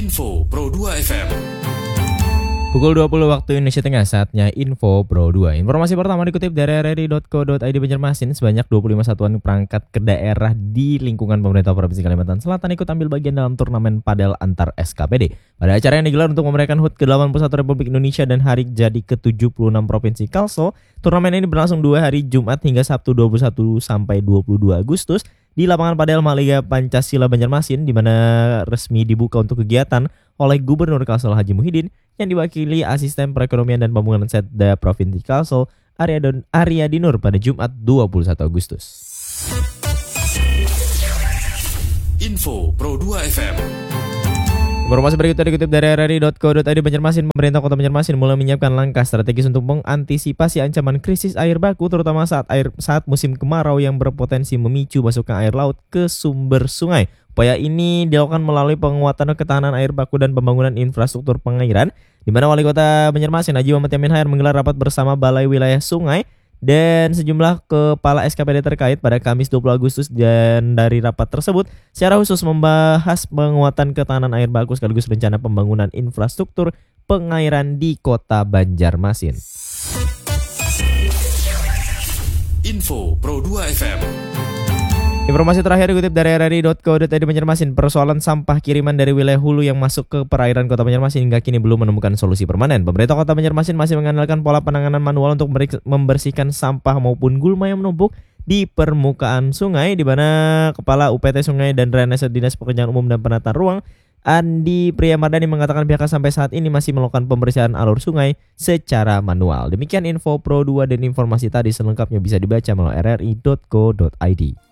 Info Pro 2 FM. Pukul 20 waktu Indonesia Tengah, saatnya Info Pro 2. Informasi pertama dikutip dari rri.co.id Banjarmasin. Sebanyak 25 satuan perangkat ke daerah di lingkungan pemerintah Provinsi Kalimantan Selatan ikut ambil bagian dalam turnamen padel antar SKPD. Pada acara yang digelar untuk memeriahkan HUT ke-81 Republik Indonesia dan Hari Jadi ke-76 Provinsi Kalsel, turnamen ini berlangsung 2 hari Jumat hingga Sabtu 21 sampai 22 Agustus di lapangan padel Maliga Pancasila Banjarmasin, di mana resmi dibuka untuk kegiatan oleh Gubernur Kalsel Haji Muhyiddin yang diwakili Asisten Perekonomian dan Pembangunan Setda Provinsi Kalsel Aryadi Nur pada Jumat 21 Agustus. Info Pro 2 FM. Informasi berikutnya dikutip dari rri.co.id Banjarmasin. Pemerintah Kota Banjarmasin mulai menyiapkan langkah strategis untuk mengantisipasi ancaman krisis air baku, terutama saat musim kemarau yang berpotensi memicu masuknya air laut ke sumber sungai. Upaya ini dilakukan melalui penguatan ketahanan air baku dan pembangunan infrastruktur pengairan, di mana Wali Kota Banjarmasin Haji Muhammad Yamin Hayar menggelar rapat bersama Balai Wilayah Sungai dan sejumlah kepala SKPD terkait pada Kamis 20 Agustus. Dan dari rapat tersebut secara khusus membahas penguatan ketahanan air baku sekaligus rencana pembangunan infrastruktur pengairan di Kota Banjarmasin. Info Pro 2 FM. Informasi terakhir dikutip dari rri.co.id Banjarmasin. Persoalan sampah kiriman dari wilayah hulu yang masuk ke perairan Kota Banjarmasin hingga kini belum menemukan solusi permanen. Pemerintah Kota Banjarmasin masih mengandalkan pola penanganan manual untuk membersihkan sampah maupun gulma yang menumpuk di permukaan sungai, di mana Kepala UPT Sungai dan Drainase Dinas Pekerjaan Umum dan Penataan Ruang Andi Priyamardani mengatakan pihaknya sampai saat ini masih melakukan pembersihan alur sungai secara manual. Demikian Info Pro 2 dan informasi tadi selengkapnya bisa dibaca melalui rri.co.id.